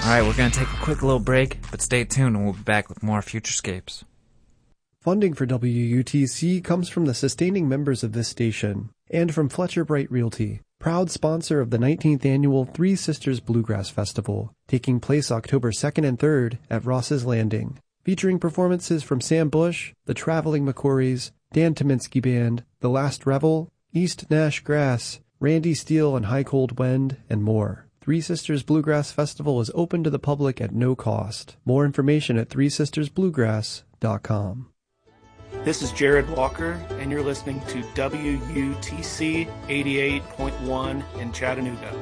Alright, we're going to take a quick little break, but stay tuned and we'll be back with more Futurescapes. Funding for WUTC comes from the sustaining members of this station and from Fletcher Bright Realty, proud sponsor of the 19th annual Three Sisters Bluegrass Festival, taking place October 2nd and 3rd at Ross's Landing, featuring performances from Sam Bush, the Traveling McCourys, Dan Tominski Band, The Last Revel, East Nash Grass, Randy Steele and High Cold Wind, and more. Three Sisters Bluegrass Festival is open to the public at no cost. More information at threesistersbluegrass.com. This is Jared Walker, and you're listening to WUTC 88.1 in Chattanooga.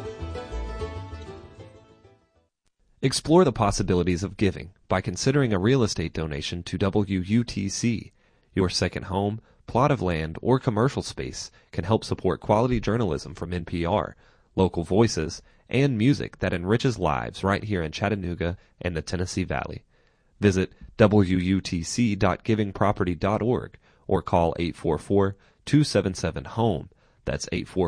Explore the possibilities of giving by considering a real estate donation to WUTC. Your second home, plot of land, or commercial space can help support quality journalism from NPR, local voices, and music that enriches lives right here in Chattanooga and the Tennessee Valley. Visit wutc.givingproperty.org or call 844-277-HOME. That's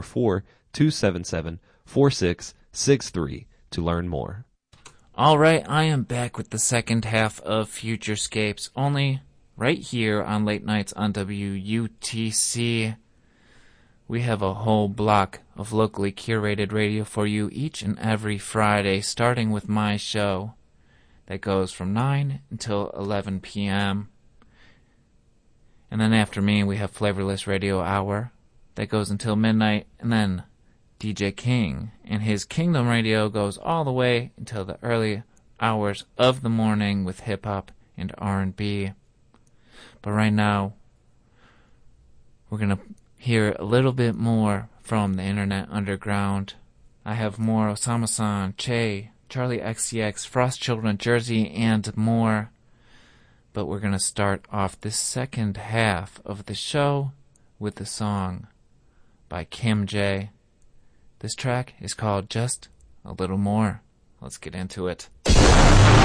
844-277-4663 to learn more. Alright, I am back with the second half of Futurescapes, only right here on Late Nights on WUTC. We have a whole block of locally curated radio for you each and every Friday, starting with my show that goes from 9 until 11 p.m. And then after me, we have Flavorless Radio Hour that goes until midnight, and then DJ King and his Kingdom Radio goes all the way until the early hours of the morning with hip-hop and R&B. But right now, we're going to hear a little bit more from the Internet Underground. I have more Osama-san, Che, Charlie XCX, Frost Children, Jersey, and more. But we're going to start off this second half of the show with a song by Kim J. This track is called Just a Little More. Let's get into it.